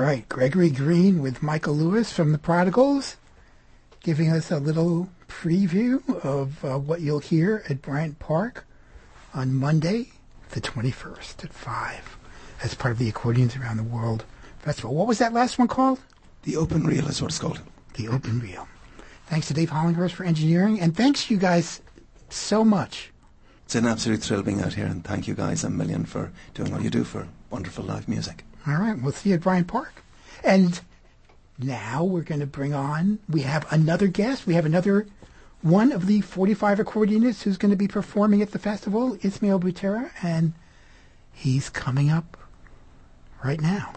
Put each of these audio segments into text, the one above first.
right, Gregory Green with Michael Lewis from the Prodigals, giving us a little preview of what you'll hear at Bryant Park on Monday, the 21st at 5, as part of the Accordions Around the World Festival. What was that last one called? The Open Reel is what it's called. The Open Reel. Thanks to Dave Hollinghurst for engineering, and thanks you guys so much. It's an absolute thrill being out here, and thank you guys a million for doing what you do for wonderful live music. All right, we'll see you at Bryant Park. And now we're going to bring on, we have another guest. We have another one of the 45 accordionists who's going to be performing at the festival, Ismael Butera, and he's coming up right now.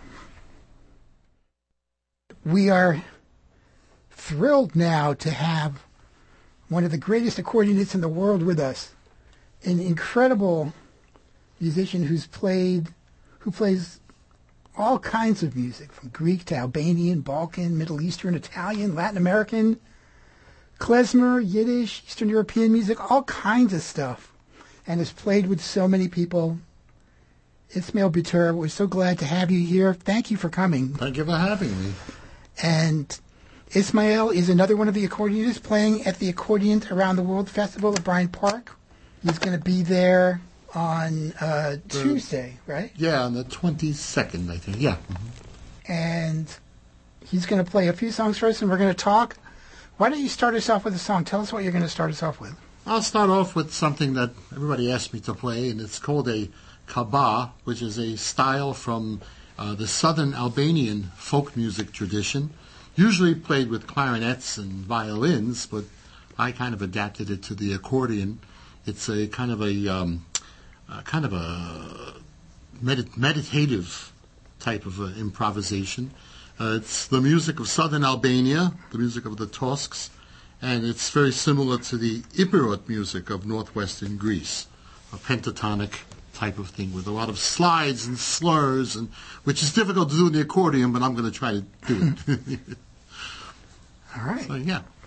We are thrilled now to have one of the greatest accordionists in the world with us, an incredible musician who plays all kinds of music, from Greek to Albanian, Balkan, Middle Eastern, Italian, Latin American, klezmer, Yiddish, Eastern European music, all kinds of stuff, and has played with so many people. Ismael Butera, we're so glad to have you here. Thank you for coming. Thank you for having me. And Ismael is another one of the accordionists playing at the Accordions Around the World Festival at Bryant Park. He's going to be there on Tuesday, right? Yeah, on the 22nd, I think. Yeah. Mm-hmm. And he's going to play a few songs for us, and we're going to talk. Why don't you start us off with a song? Tell us what you're going to start us off with. I'll start off with something that everybody asked me to play, and it's called a kabah, which is a style from the southern Albanian folk music tradition, usually played with clarinets and violins, but I kind of adapted it to the accordion. It's a kind of a meditative type of improvisation. It's the music of southern Albania, the music of the Tosks, and it's very similar to the Epirot music of northwestern Greece, a pentatonic type of thing with a lot of slides and slurs, and which is difficult to do in the accordion, but I'm going to try to do it. All right. So, yeah.